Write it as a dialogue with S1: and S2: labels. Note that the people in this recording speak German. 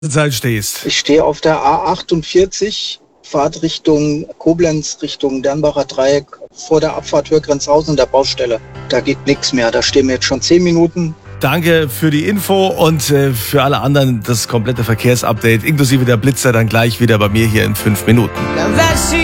S1: Zeit stehst.
S2: Ich stehe auf der A48, Fahrt Richtung Koblenz, Richtung Dernbacher Dreieck, vor der Abfahrt Hürgrenzhausen, der Baustelle. Da geht nichts mehr. Da stehen wir jetzt schon 10 Minuten.
S1: Danke für die Info und für alle anderen das komplette Verkehrsupdate inklusive der Blitzer dann gleich wieder bei mir hier in 5 Minuten.